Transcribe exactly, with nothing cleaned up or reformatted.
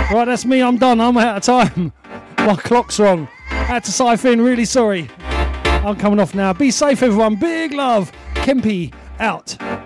Right, that's me. I'm done. I'm out of time. My clock's wrong. Had to siphon. Really sorry. I'm coming off now. Be safe, everyone. Big love. Kempy out.